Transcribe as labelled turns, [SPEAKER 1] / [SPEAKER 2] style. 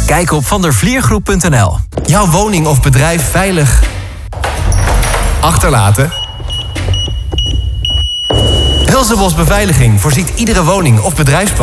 [SPEAKER 1] Kijk op vandervliergroep.nl.
[SPEAKER 2] Jouw woning of bedrijf veilig achterlaten? Hulsebos Beveiliging voorziet iedere woning of bedrijfspand